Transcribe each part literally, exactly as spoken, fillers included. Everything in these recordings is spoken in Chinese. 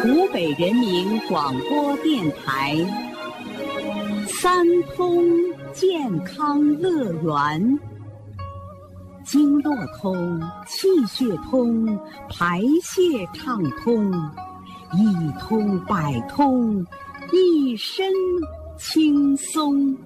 湖北人民广播电台三通健康乐园，经络通，气血通，排泄畅通，一通百通，一身轻松。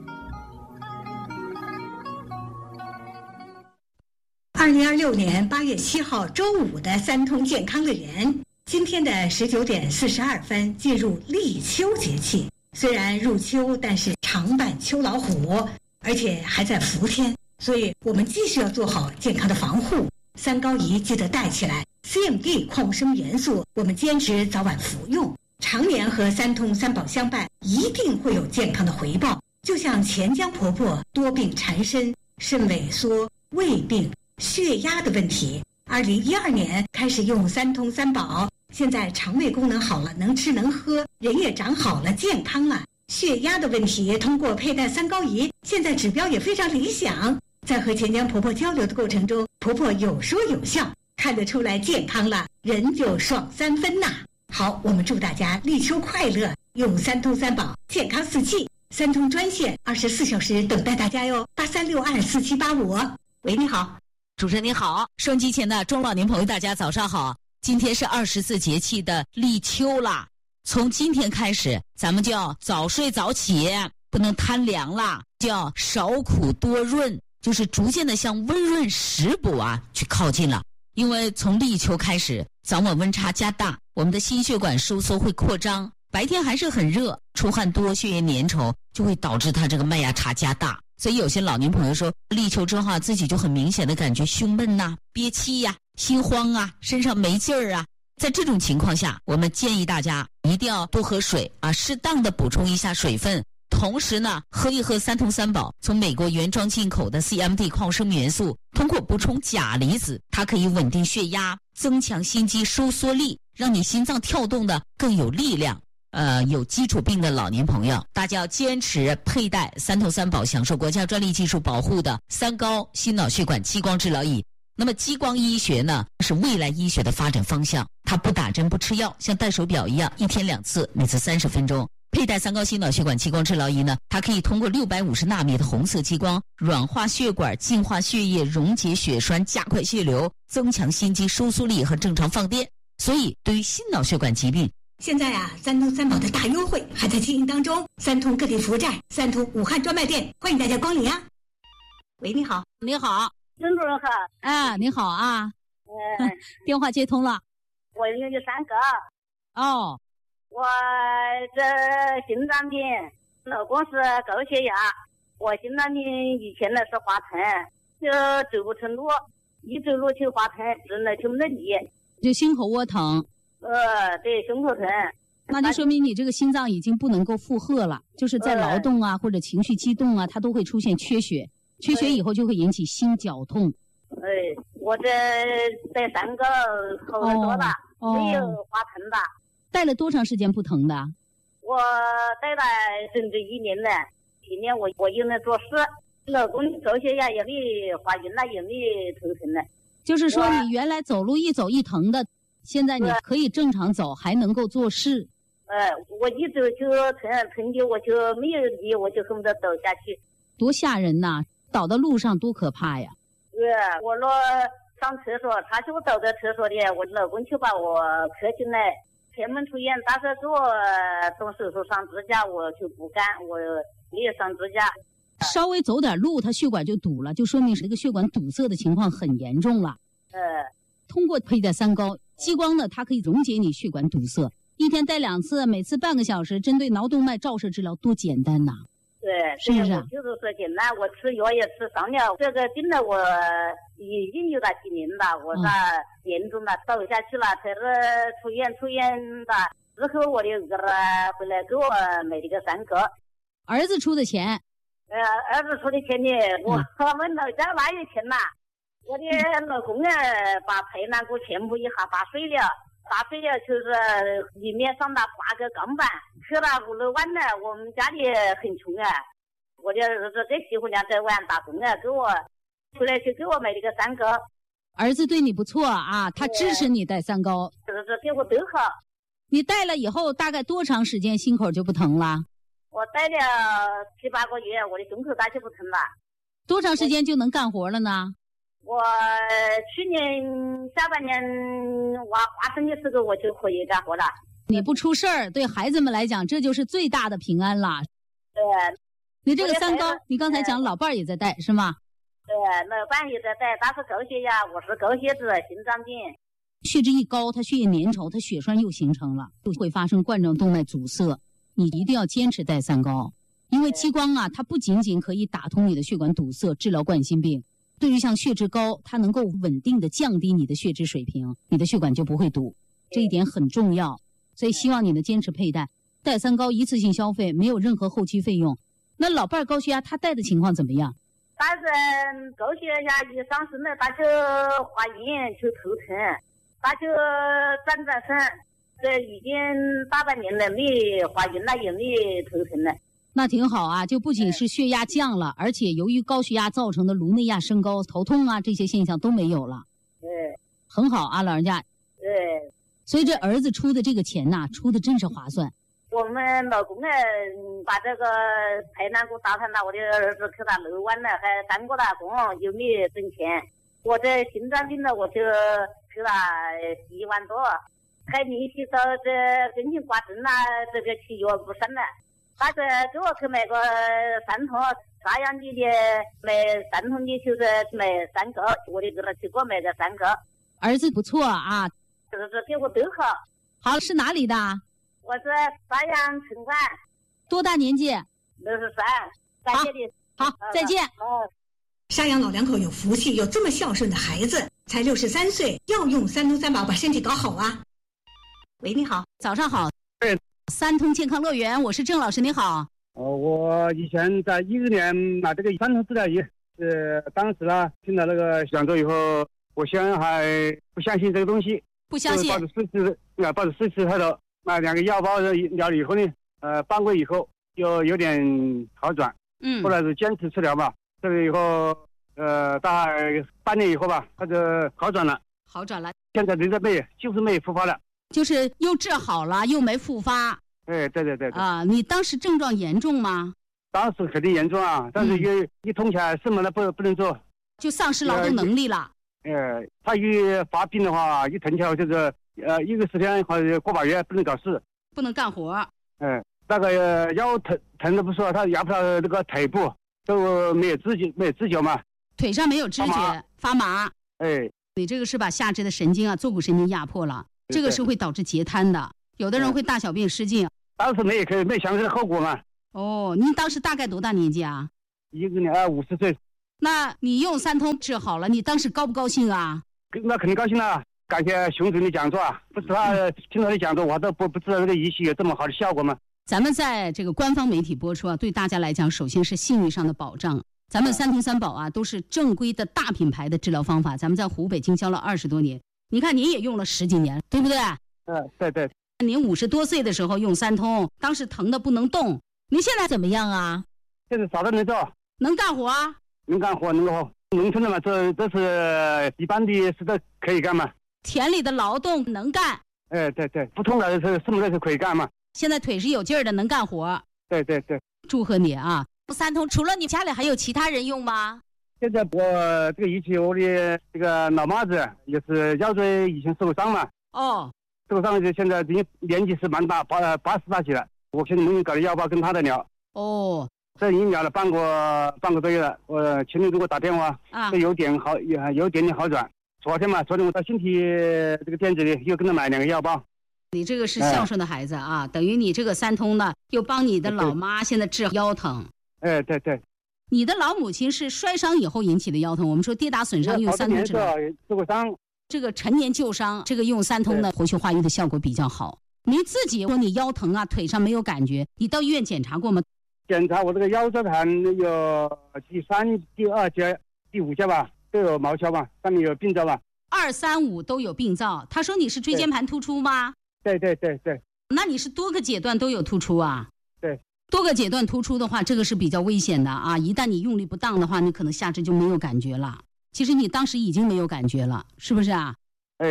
二零二六年八月七号周五的三通健康乐园，今天的十九点四十二分进入立秋节气。虽然入秋，但是常伴秋老虎，而且还在伏天，所以我们继续要做好健康的防护。三高仪记得带起来 ，C M D 矿物生元素我们坚持早晚服用，常年和三通三宝相伴，一定会有健康的回报。就像钱江婆婆多病缠身，肾萎缩、胃病、血压的问题，二零一二年开始用三通三宝，现在肠胃功能好了，能吃能喝，人也长好了，健康了。血压的问题通过佩戴三高仪，现在指标也非常理想。在和钱江婆婆交流的过程中，婆婆有说有笑，看得出来健康了，人就爽三分呐。好，我们祝大家立秋快乐，用三通三宝，健康四季。三通专线二十四小时等待大家哟，八三六二四七八五。喂，你好。 主持人您好，收音机前的中老年朋友大家早上好。今天是二十四节气的立秋啦，从今天开始咱们就要早睡早起，不能贪凉啦，就要少苦多润，就是逐渐的向温润食补啊去靠近了。因为从立秋开始，早晚温差加大，我们的心血管收缩会扩张，白天还是很热，出汗多，血液粘稠，就会导致它这个脉压差加大。所以有些老年朋友说，立秋之后啊，自己就很明显的感觉胸闷呐、啊、憋气呀、啊、心慌啊、身上没劲儿啊。在这种情况下，我们建议大家一定要多喝水啊，适当的补充一下水分，同时呢，喝一喝三通三宝，从美国原装进口的 C M D 矿生元素，通过补充钾离子，它可以稳定血压，增强心肌收缩力，让你心脏跳动的更有力量。呃，有基础病的老年朋友，大家要坚持佩戴三通三宝，享受国家专利技术保护的三高心脑血管激光治疗仪。那么激光医学呢，是未来医学的发展方向，它不打针不吃药，像戴手表一样，一天两次，每次三十分钟。佩戴三高心脑血管激光治疗仪呢，它可以通过六百五十纳米的红色激光软化血管，净化血液，溶解血栓，加快血流，增强心肌收缩力和正常放电。所以对于心脑血管疾病， 现在啊，三通三宝的大优惠还在进行当中，三通各地服务站，三通武汉专卖店，欢迎大家光临啊。喂，你好。 你好， 曾主任好。 啊，你好啊。 嗯， 电话接通了。 我有有三个。 哦。 我这心脏病，老公是高血压，我心脏病以前呢是滑疼，就走不成路，一走路就滑疼，人呢就没得力。 就心口窝疼。 呃，对，胸口疼， 那就说明你这个心脏已经不能够负荷了，就是在劳动啊、呃、或者情绪激动啊，它都会出现缺血，缺血以后就会引起心绞痛。 哎，我这带三个好得多了，哦、没有滑疼吧？ 带了多长时间不疼的？ 我带了整整一年了，今年我我又能做事，老公高血压也没怀孕了，也没头疼了。 就是说你原来走路一走一疼的，现在你可以正常走，还能够做事。 呃，我一走就疼，疼的我就没有力，我就恨不得倒下去。 多吓人呐！倒到路上多可怕呀！ 呃，我若上厕所，他就倒在厕所里，我老公就把我磕进来。前门出院，大概给我动手术上支架，我就不干，我没有上支架。 稍微走点路，它血管就堵了，就说明这个血管堵塞的情况很严重了。 呃， 通过佩戴三高激光呢，它可以溶解你血管堵塞，一天戴两次，每次半个小时，针对脑动脉照射治疗，多简单呐！ 对， 是不是？ 就是说简单，我吃药也吃上了，这个病了我已经有了几年了，我那严重了，倒下去了，才是出院出院的。之后我的儿回来给我买了个三个。 儿子出的钱？ 呃，儿子出的钱呢，我我们老家哪有钱呐？我的老公啊，把排卵骨全部一下打碎了。打碎了就是里面上了八个钢板，磕了五六万呢。我们家里很穷啊，我的儿子跟媳妇俩在外打工啊，给我回来就给我买了个三高。 儿子对你不错啊，他支持你戴三高。 儿子对我都好。 你戴了以后大概多长时间心口就不疼了？ 我戴了七八个月，我的胸口大就不疼了。 多长时间就能干活了呢？ 我去年下半年挖花生的时候我就可以干活了。 你不出事儿，对孩子们来讲这就是最大的平安了。 对。 你这个三高，你刚才讲老伴儿也在戴是吗？ 对，老伴也在戴，他是高血压，我是高血脂、心脏病。 血脂一高，它血液粘稠，它血栓又形成了，就会发生冠状动脉阻塞。你一定要坚持戴三高，因为激光啊，它不仅仅可以打通你的血管堵塞，治疗冠心病。对于像血脂高，它能够稳定的降低你的血脂水平，你的血管就不会堵，这一点很重要。所以希望你能坚持佩戴，戴三高一次性消费，没有任何后期费用。那老伴儿高血压，他戴的情况怎么样？ 他是高血压一上升了，他就发晕，就头疼，他就站站身，这已经大半年了，没发晕了，也没头疼了。 那挺好啊，就不仅是血压降了，而且由于高血压造成的颅内压升高、头痛啊这些现象都没有了。 对， 很好啊，老人家。 对。 所以这儿子出的这个钱呐、啊，出的真是划算。 我们老公啊，把这个赔难给我打探了，我的儿子去打六万了，还干过打工，又没挣钱。我这心脏病呢，我就去了一万多，还联系到这跟进挂证啦，这个去药不上了。他说给我去买个三通，啥样的的买三通的，就是买三个，我就给他去给我买个三个。 儿子不错啊， 这个给我都好。 好，是哪里的？ 我是沙阳城管。 多大年纪？ 六十三。感谢你。 好，好再见。 哦。 沙阳老两口有福气，有这么孝顺的孩子，才六十三岁，要用三通三宝把身体搞好啊。喂，你好， 早上好。 对， 三通健康乐园，我是郑老师，你好。 哦，我以前在一二年买这个三通治疗仪，是当时呢听到那个讲座以后，我先还不相信这个东西， 不相信， 抱着试试，啊，抱着试试态度，买两个药包疗了以后呢，呃，半个月以后就有点好转， 嗯， 后来是坚持治疗嘛，这个以后，呃，大概半年以后吧，它就好转了， 好转了， 现在人在没，就是没复发了， 就是又治好了，又没复发。 哎，对对对对。 啊，你当时症状严重吗？ 当时肯定严重啊，但是一、嗯、一痛起来什么都不不能做， 就丧失劳动能力了。 呃，他一发病的话，一疼起来就是呃一个十天或者个把月不能搞事， 不能干活。 哎、呃，那个、呃、腰疼疼的不说，他压不到那个腿部都没有知觉，没有知觉嘛。 腿上没有知觉，发麻。发麻哎， 你这个是把下肢的神经啊、坐骨神经压迫了，这个是会导致截瘫的。有的人会大小便失禁。 当时没可以没想这个后果嘛。 哦，您当时大概多大年纪啊？ 一个年啊五十岁。 那你用三通治好了，你当时高不高兴啊？ 那肯定高兴了，感谢熊主任的讲座啊！不是他听他的讲座，我都不不知道这个仪器有这么好的效果吗？ 咱们在这个官方媒体播出啊，对大家来讲，首先是信誉上的保障。咱们三通三宝啊，都是正规的大品牌的治疗方法，咱们在湖北经销了二十多年。你看您也用了十几年，对不对？ 嗯，对对。 您五十多岁的时候用三通，当时疼的不能动。您现在怎么样啊？ 现在啥都能做， 能干活啊？ 能干活，能够农村的嘛，这这是一般的事都可以干嘛。 田里的劳动能干。 哎，对对，不痛的是什么都是可以干嘛。 现在腿是有劲儿的，能干活。 对对对， 祝贺你啊！三通除了你家里还有其他人用吗？ 现在我这个仪器，我的这个老妈子也是腰椎以前受伤嘛。 哦。 受伤就现在已经年纪是蛮大，八八十大几了。我现在能搞的药包跟他的聊。 哦。 这已经聊了半个半个多月了。我前天给我打电话， 啊， 有点好，有有点点好转。昨天嘛，昨天我到新体这个店子里又跟他买两个药包。 你这个是孝顺的孩子啊，哎、等于你这个三通呢，又帮你的老妈现在治腰疼。 哎，对对。 你的老母亲是摔伤以后引起的腰疼，我们说跌打损伤用三通治疗。 受过伤。 这个陈年旧伤，这个用三通的活血化瘀的效果比较好。您自己说你腰疼啊，腿上没有感觉，你到医院检查过吗？ 检查我这个腰椎盘有第三、第二节、第五节吧，都有毛球吧，上面有病灶吧。 二三五都有病灶。他说你是椎间盘突出吗？ 对对对对。 那你是多个阶段都有突出啊？ 对。 多个阶段突出的话，这个是比较危险的啊！一旦你用力不当的话，你可能下肢就没有感觉了。其实你当时已经没有感觉了，是不是啊？ 哎，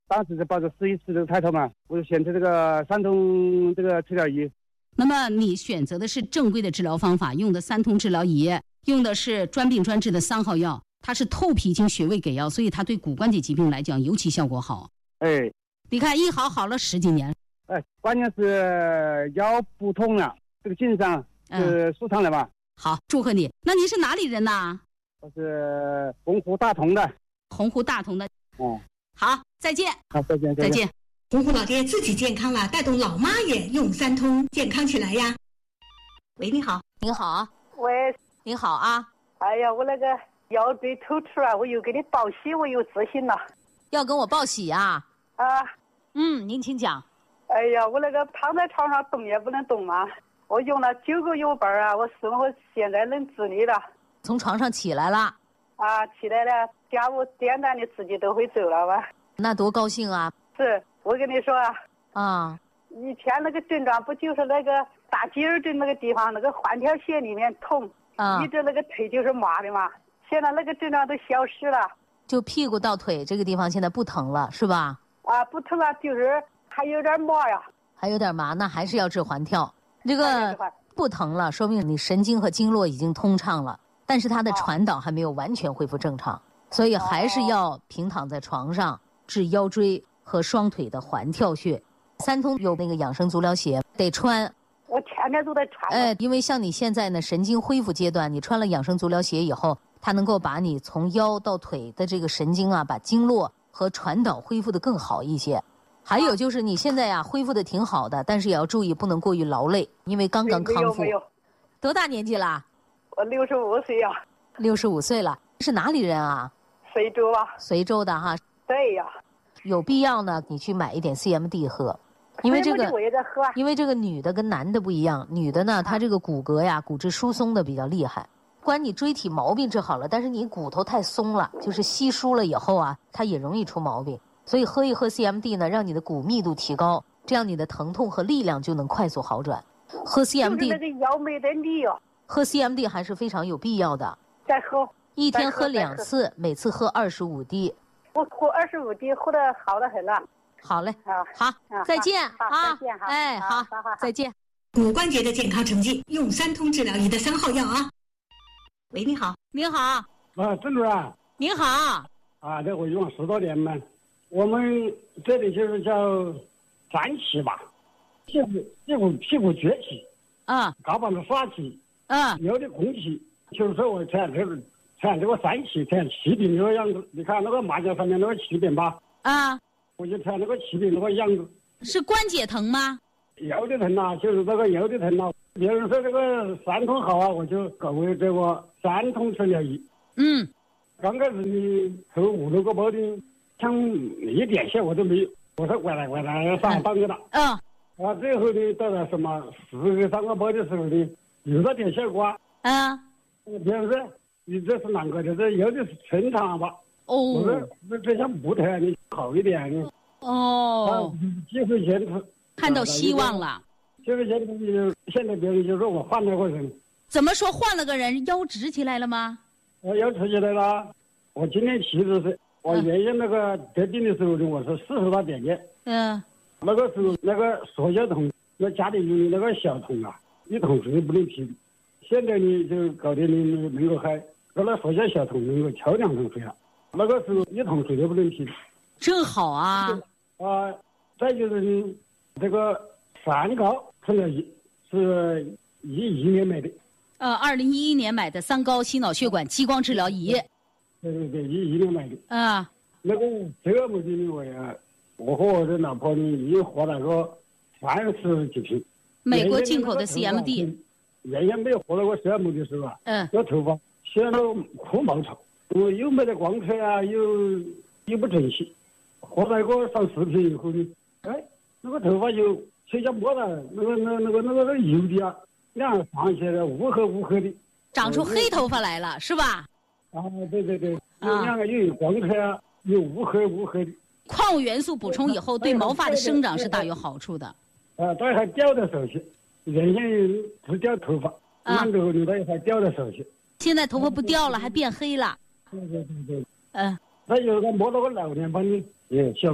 当时就抱着试一试这个态度嘛，我就选择这个三通这个治疗仪。 那么你选择的是正规的治疗方法，用的三通治疗仪，用的是专病专治的三号药，它是透皮经穴位给药，所以它对骨关节疾病来讲尤其效果好。 哎， 你看一好好了十几年。 哎，关键是腰不痛了，这个颈上是舒畅了嘛。 嗯、好，祝贺你。那您是哪里人呐？ 我是洪湖大同的。 洪湖大同的。 嗯， 好，再见。 好，再见， 再见。再见。 洪湖老爹自己健康了，带动老妈也用三通健康起来呀。喂，你好。 您好。 喂， 您好啊。 哎呀，我那个腰椎突出啊，我又给你报喜，我又自信了。 要跟我报喜啊？ 啊。 嗯，您请讲。 哎呀，我那个躺在床上动也不能动嘛，我用了九个月半啊，我生活现在能自理了。 从床上起来了？ 啊，起来了，家务简单的自己都会做了吧？ 那多高兴啊！ 是，我跟你说啊， 啊， 以前那个症状不就是那个大脊椎那个地方那个换条线里面痛， 啊， 一直那个腿就是麻的嘛，现在那个症状都消失了， 就屁股到腿这个地方现在不疼了，是吧？ 啊，不疼了，就是还有点麻呀， 还有点麻，那还是要治环跳。这个不疼了，说明你神经和经络已经通畅了，但是它的传导还没有完全恢复正常，所以还是要平躺在床上治腰椎和双腿的环跳穴。三通有那个养生足疗鞋得穿， 我天天都在穿。 哎，因为像你现在呢，神经恢复阶段，你穿了养生足疗鞋以后，它能够把你从腰到腿的这个神经啊，把经络和传导恢复得更好一些。还有就是你现在呀、啊、恢复的挺好的，但是也要注意不能过于劳累，因为刚刚康复。 没有没有。 多大年纪啦？ 我六十五岁呀。 六十五岁了，是哪里人啊？ 随州啊。 随州的哈。 对呀。 有必要呢，你去买一点 C M D 喝，因为这个我也在喝。 因为这个女的跟男的不一样，女的呢，她这个骨骼呀、骨质疏松的比较厉害。管你椎体毛病治好了，但是你骨头太松了，就是稀疏了以后啊，它也容易出毛病。所以喝一喝 C M D 呢，让你的骨密度提高，这样你的疼痛和力量就能快速好转。喝 C M D 就是那个腰没得力哦。 喝 C M D 还是非常有必要的。 再喝。 一天喝两次，每次喝二十五滴。 我喝二十五滴，喝的好得很了。 好嘞， 啊， 好， 啊、 再见啊，再见， 哎，好， 好，好， 再见。 骨关节的健康成绩，用三通治疗仪的三号药啊。喂，你好， 您好， 啊，郑主任， 您好， 啊，这我用了十多年嘛，我们这里就是叫站起吧，屁股屁股屁股撅起， 啊， 肩膀子耍起， 啊， 有点空气，就是说我像这个像这个站起，像气饼那个样子，你看那个麻将上面那个气饼吧， 啊， 我就像那个气饼那个样子。 是关节疼吗？ 腰的疼啊，就是这个腰的疼啊。别人说这个三通好啊，我就购为这个三通治疗仪。 嗯， 刚开始你头五六个包的，像一点效果都没有。我说过来过来要上当去了。 嗯。 啊，最后呢，到了什么四个三个包的时候呢，有了点效果啊。 啊。 别人说你这是啷个的？这腰的是正常吧？ 哦。 我说那这像木头啊，你好一点呢。 哦。 机会前途。 看到希望了。 就是现在现在别人就说我换了个人。 怎么说换了个人？腰直起来了吗？ 我腰直起来了。我今年七十岁。我原先那个得病的时候呢，我是四十大点点。 嗯。 那个时候那个缩小痛，那家里有那个小痛啊，一痛水不能提。现在呢就搞得你能够还，搞了缩小小痛能够敲两桶水了。那个时候一桶水都不能提。 真好啊！ 啊，再就是呢，这个三高治疗仪是一一年买的。 呃，二零一一年买的三高心脑血管激光治疗仪。 对对对，一一年买的。 啊。 那个这个目的呢，我呀，我和我的老婆呢，已经喝了个三十几瓶。 美国进口的 C M D。 原先没有喝了个 C M D 的时候啊， 嗯， 那头发显得枯毛糙，我又没得光彩啊，又又不整齐。喝了个上十瓶以后呢，哎，那个头发就就像没了，那个那那个那个那个油的啊，两样放起来乌黑乌黑的， 长出黑头发来了，是吧？ 啊，对对对，有两个又有光彩啊，又乌黑乌黑的。 矿物元素补充以后，对毛发的生长是大有好处的。 啊，它还掉的手些，原先只掉头发，慢之后呢，它还掉的手些。 现在头发不掉了，还变黑了。 对对对对。 嗯。 那有个摸到个老年斑的也效果。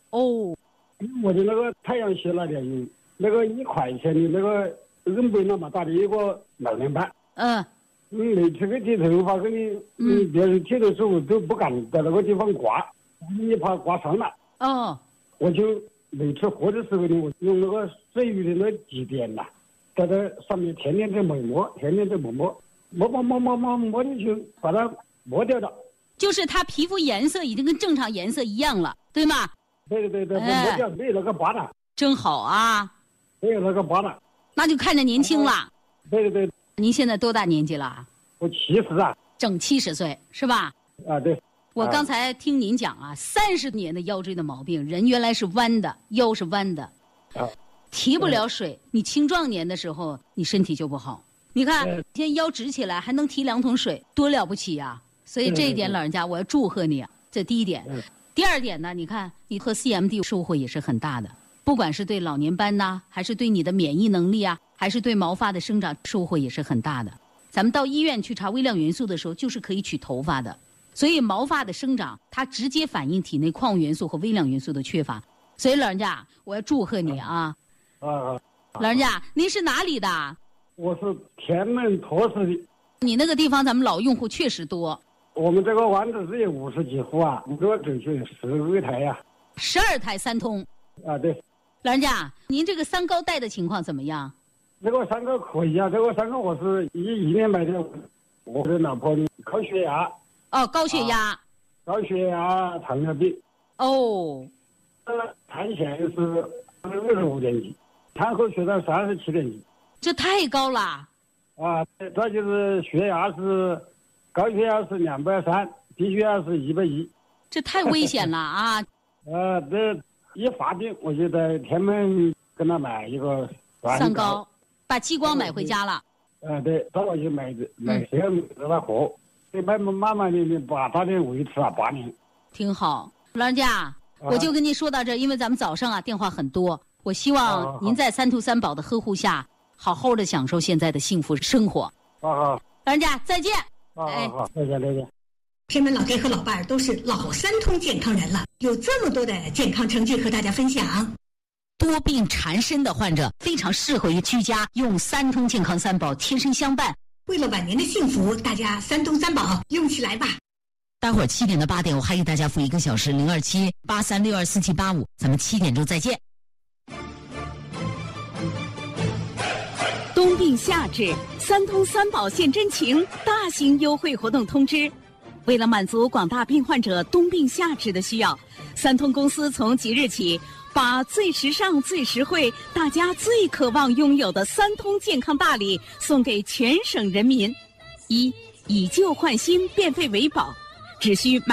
哦， 我的那个太阳穴那里有那个一块钱的那个人背那么大的一个老年斑。 嗯。 你每次给剃头发，给你嗯，别人剃的时候都不敢在那个地方刮，你怕刮伤了。 哦。 我就每次活的时候呢，我用那个水鱼的那几点呐，在这上面天天在磨磨，天天在磨磨，磨磨磨磨磨磨的就把它磨掉了。 就是它皮肤颜色已经跟正常颜色一样了，对吗？ 对对对，哎、磨掉没有那个疤了。 真好啊！ 没有那个疤了。 那就看着年轻了。 啊、对对对。 您现在多大年纪了？ 我七十啊。 整七十岁是吧？ 啊，对。 我刚才听您讲啊，三十年的腰椎的毛病，人原来是弯的，腰是弯的， 啊， 提不了水。你青壮年的时候，你身体就不好。你看，现在腰直起来还能提两桶水，多了不起呀、啊！所以这一点，老人家我要祝贺你。这第一点。第二点呢，你看你喝 C M D 收获也是很大的，不管是对老年斑呐，还是对你的免疫能力啊，还是对毛发的生长，收获也是很大的。咱们到医院去查微量元素的时候，就是可以取头发的。所以毛发的生长，它直接反映体内矿物元素和微量元素的缺乏。所以老人家，我要祝贺你啊！ 啊啊！ 老人家，您是哪里的？ 我是天门托市的。 你那个地方咱们老用户确实多。 我们这个湾子只有五十几户啊，这个准确十二台呀。 十二台三通。 啊，对。 老人家，您这个三高带的情况怎么样？ 这个三高可以啊，这个三高我是一一年买的，我的老婆的高血压。 哦，高血压。啊、 高血压、糖尿病。 哦。 呃，痰涎是二十五点几，痰后血糖是二十七点几。 这太高了。 啊，这就是血压是高血压是两百三，低血压是一百一。 这太危险了啊！ 呃，这一发病我就在天门跟他买一个三高，把激光买回家了。 呃，对，找我就买买这个得了货，得慢慢慢慢的把它的维持了八年。 挺好，老人家，啊、我就跟您说到这，因为咱们早上啊电话很多，我希望您在三兔三宝的呵护下，好好的享受现在的幸福生活。 啊好， 老人家再见。 啊好，再见再见。 天门老爹和老伴儿都是老三通健康人了，有这么多的健康成绩和大家分享。 多病缠身的患者非常适合于居家用三通健康三宝贴身相伴。 为了晚年的幸福，大家三通三宝用起来吧。 待会儿七点到八点，我还给大家付一个小时零二七八三六二四七八五，咱们七点钟再见。 冬病夏治，三通三宝现真情，大型优惠活动通知。为了满足广大病患者冬病夏治的需要，三通公司从即日起，把最时尚、最实惠、大家最渴望拥有的三通健康大礼送给全省人民。一，以旧换新，变废为宝，只需买